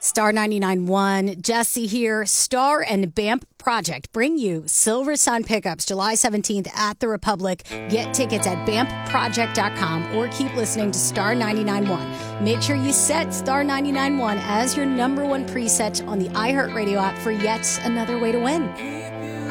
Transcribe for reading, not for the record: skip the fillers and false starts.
Star 99.1, Jesse here. Star and BAMP Project bring you Silver Sun Pickups July 17th at the Republic. Get tickets at BAMPproject.com or keep listening to Star 99.1. Make sure you set Star 99.1 as your number one preset on the iHeartRadio app for yet another way to win.